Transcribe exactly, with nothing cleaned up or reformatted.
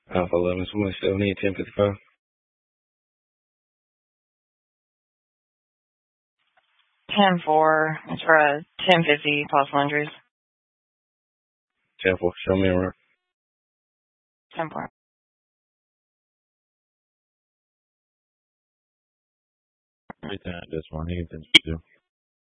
Alpha eleven, someone still need ten fifty-five. ten four. It's for a ten fifty possible injuries. ten four, show me around. ten four. Everything at this one, he can do.